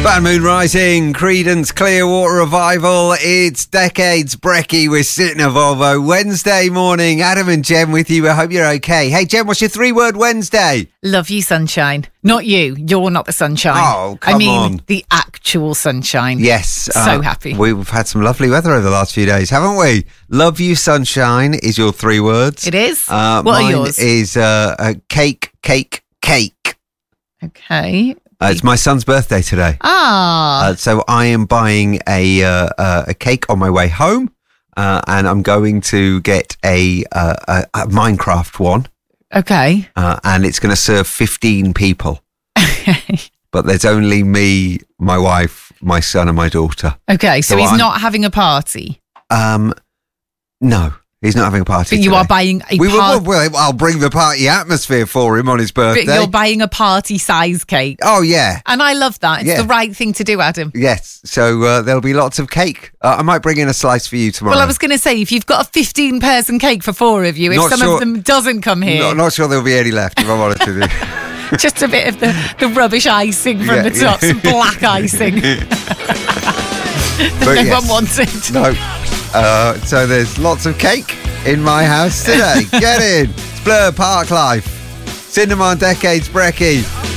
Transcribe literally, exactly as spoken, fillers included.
Bad Moon Rising, Creedence Clearwater Revival. It's Decades Brecky. We're sitting at Volvo. Wednesday morning. Adam and Jen with you. I hope you're okay. Hey, Jen, what's your three-word Wednesday? Love you, sunshine. Not you. You're not the sunshine. Oh, come I mean, on. the actual sunshine. Yes. So uh, happy. We've had some lovely weather over the last few days, haven't we? Love you, sunshine is your three words. It is? Uh, What are mine yours? is uh, a cake, cake, cake. Okay. Uh, it's my son's birthday today. Ah. Uh, so I am buying a uh, uh, a cake on my way home, uh, and I'm going to get a, uh, a, a Minecraft one, okay. uh, and it's going to serve fifteen people. But there's only me, my wife, my son, and my daughter. Okay, so, So he's I'm- not having a party, Um, no, he's not having a party. but you today. are buying a We will. party. Well, I'll bring the party atmosphere for him on his But birthday. you're buying a party-size cake. Oh yeah. And I love that. It's Yeah. the right thing to do, Adam. Yes, so uh, there'll be lots of cake. Uh, I might bring in a slice for you tomorrow. Well, I was going to say, if you've got a fifteen-person cake for four of you, if Not some sure- of them doesn't come here, Not, not sure there'll be any left, if I'm honest with you. just a bit of the, the rubbish icing from Yeah, the top, yeah. some black icing that But no yes. one wanted. No. Uh, so there's lots of cake in my house today. Get in. It's Blur Park Life. Cinema on Decades Brecky.